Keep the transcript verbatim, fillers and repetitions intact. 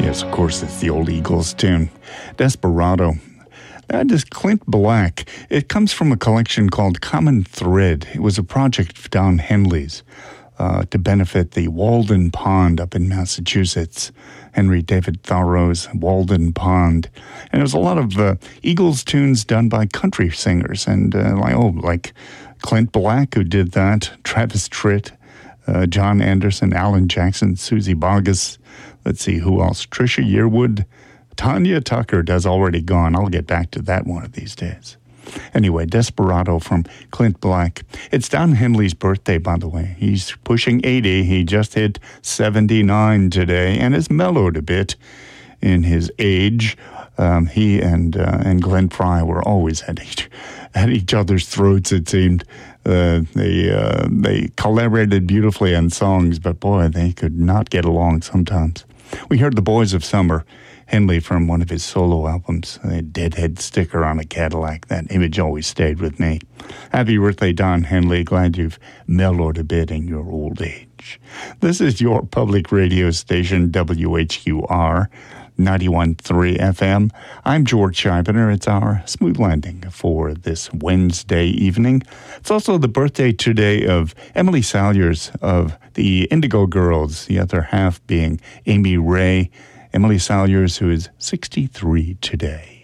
Yes, of course, it's the old Eagles tune, Desperado. That is Clint Black. It comes from a collection called Common Thread. It was a project of Don Henley's uh, to benefit the Walden Pond up in Massachusetts. Henry David Thoreau's Walden Pond. And there was a lot of uh, Eagles tunes done by country singers. And uh, like, oh, like Clint Black, who did that, Travis Tritt, uh, John Anderson, Alan Jackson, Susie Boggess. Let's see, who else? Trisha Yearwood. Tanya Tucker does Already Gone. I'll get back to that one of these days. Anyway, Desperado from Clint Black. It's Don Henley's birthday, by the way. He's pushing eighty. He just hit seventy-nine today and has mellowed a bit in his age. Um, he and uh, and Glenn Frey were always at each, at each other's throats, it seemed. Uh, they uh, they collaborated beautifully on songs, but boy, they could not get along sometimes. We heard The Boys of Summer, Henley from one of his solo albums, a Deadhead sticker on a Cadillac. That image always stayed with me. Happy birthday, Don Henley. Glad you've mellowed a bit in your old age. This is your public radio station, W H Q R, ninety-one point three F M. I'm George Scheibner. It's our smooth landing for this Wednesday evening. It's also the birthday today of Emily Salyers of the Indigo Girls, the other half being Amy Ray. Emily Salyers, who is sixty-three today.